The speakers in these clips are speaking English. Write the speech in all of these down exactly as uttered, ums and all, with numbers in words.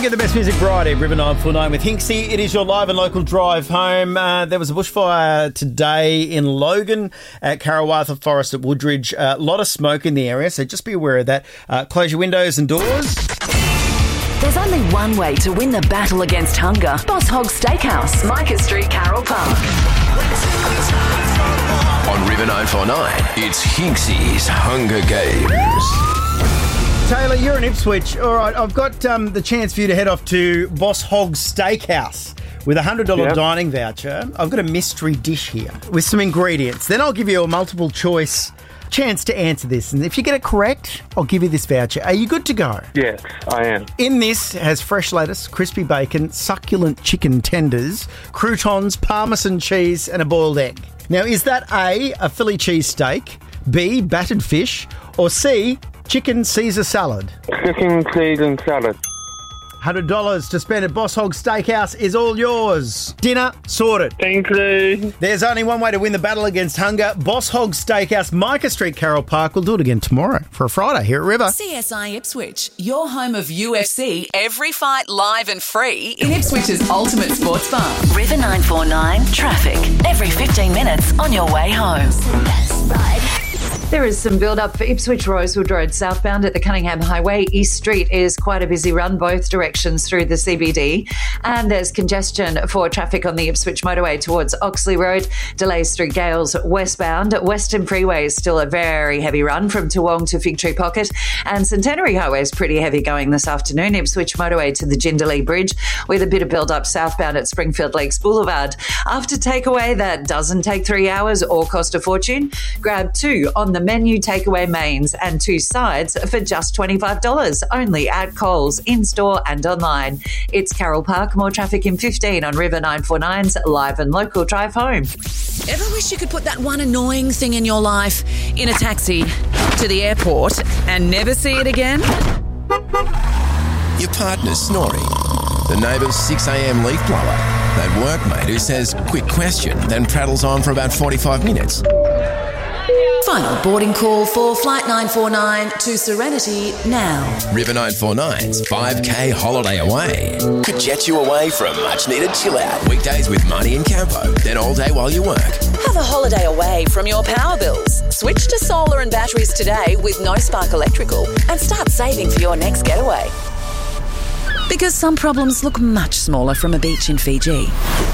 get the best music Friday, River nine four nine with Hinksy. It is your live and local drive home. Uh, there was a bushfire today in Logan at Karawatha Forest at Woodridge. A uh, lot of smoke in the area, so just be aware of that. Uh, close your windows and doors. There's only one way to win the battle against hunger. Boss Hog Steakhouse, Micah Street, Carroll Park. On River nine four nine, it's Hinksy's Hunger Games. Taylor, you're in Ipswich. All right, I've got um, the chance for you to head off to Boss Hog's Steakhouse with a one hundred dollars yep. dining voucher. I've got a mystery dish here with some ingredients. Then I'll give you a multiple choice chance to answer this. And if you get it correct, I'll give you this voucher. Are you good to go? Yes, I am. In this has fresh lettuce, crispy bacon, succulent chicken tenders, croutons, parmesan cheese and a boiled egg. Now, is that A, a Philly cheesesteak, B, battered fish, or C, chicken Caesar salad? Chicken Caesar salad. one hundred dollars to spend at Boss Hog Steakhouse is all yours. Dinner sorted. Thank you. There's only one way to win the battle against hunger. Boss Hog Steakhouse, Micah Street, Carroll Park. We'll do it again tomorrow for a Friday here at River. C S I Ipswich, your home of U F C, every fight live and free in Ipswich's ultimate sports bar. River nine four nine, traffic, every fifteen minutes on your way home. There is some build-up for Ipswich Rosewood Road southbound at the Cunningham Highway. East Street is quite a busy run both directions through the C B D. And there's congestion for traffic on the Ipswich motorway towards Oxley Road. Delays through Gales westbound. Western Freeway is still a very heavy run from Toowong to Fig Tree Pocket. And Centenary Highway is pretty heavy going this afternoon. Ipswich motorway to the Jindalee Bridge with a bit of build-up southbound at Springfield Lakes Boulevard. After takeaway that doesn't take three hours or cost a fortune, grab two on the menu takeaway mains and two sides for just twenty-five dollars, only at Coles, in-store and online. It's Carroll Park. More traffic in fifteen on River nine four nine's live and local drive home. Ever wish you could put that one annoying thing in your life in a taxi to the airport and never see it again? Your partner's snoring. The neighbour's six a.m. leaf blower. That workmate who says, quick question, then prattles on for about forty-five minutes. Final boarding call for Flight nine four nine to Serenity now. River nine four nine's five K holiday away could jet you away for a much-needed chill-out. Weekdays with Marnie and Campo, then all day while you work. Have a holiday away from your power bills. Switch to solar and batteries today with No Spark Electrical and start saving for your next getaway. Because some problems look much smaller from a beach in Fiji.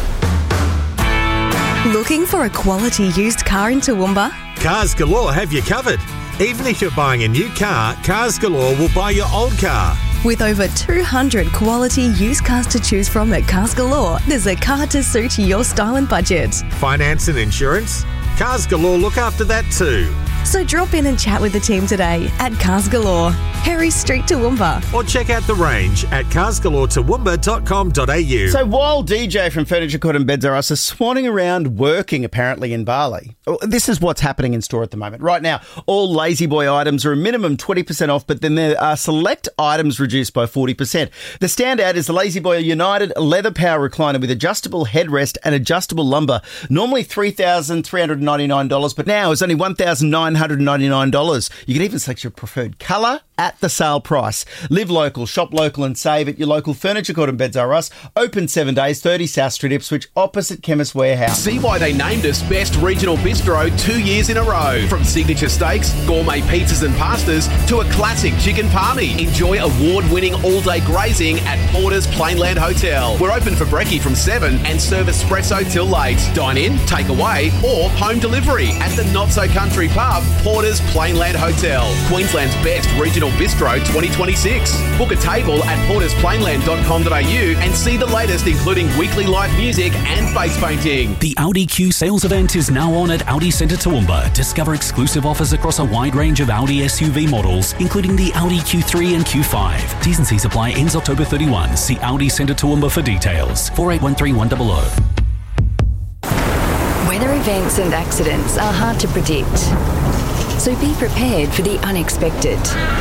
Looking for a quality used car in Toowoomba? Cars Galore have you covered. Even if you're buying a new car, Cars Galore will buy your old car. With over two hundred quality used cars to choose from at Cars Galore, there's a car to suit your style and budget. Finance and insurance? Cars Galore look after that too. So drop in and chat with the team today at Cars Galore, Harry Street, Toowoomba. Or check out the range at cars galore toowoomba dot com dot a u. So while D J from Furniture Court and Beds R Us are swanning around working apparently in Bali, this is what's happening in store at the moment. Right now, all Lazy Boy items are a minimum twenty percent off, but then there are select items reduced by forty percent. The standout is the Lazy Boy United Leather Power Recliner with adjustable headrest and adjustable lumbar. Normally three thousand three hundred ninety-nine dollars, but now it's only one thousand nine hundred ninety-nine dollars. You can even select your preferred colour at the sale price. Live local, shop local and save at your local Furniture Court and Beds R Us. Open seven days, thirty South Street, Ipswich, opposite Chemist Warehouse. See why they named us Best Regional Bistro two years in a row. From signature steaks, gourmet pizzas and pastas to a classic chicken palmy. Enjoy award-winning all-day grazing at Porter's Plainland Hotel. We're open for brekkie from seven and serve espresso till late. Dine in, take away or home delivery at the not-so-country pub, Porter's Plainland Hotel. Queensland's Best Regional Bistro twenty twenty-six. Book a table at porters plainland dot com dot a u and see the latest, including weekly live music and face painting. The Audi Q sales event is now on at Audi Centre Toowoomba. Discover exclusive offers across a wide range of Audi S U V models, including the Audi Q three and Q five. T's and C's apply. Ends October thirty-first. See Audi Centre Toowoomba for details. four eight one three one zero zero. Weather events and accidents are hard to predict, so be prepared for the unexpected.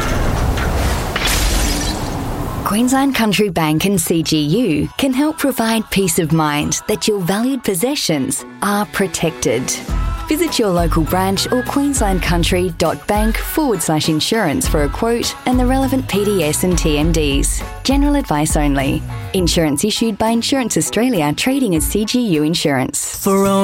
Queensland Country Bank and C G U can help provide peace of mind that your valued possessions are protected. Visit your local branch or queenslandcountry.bank forward slash insurance for a quote and the relevant P D S and T M Ds. General advice only. Insurance issued by Insurance Australia, trading as C G U Insurance. For all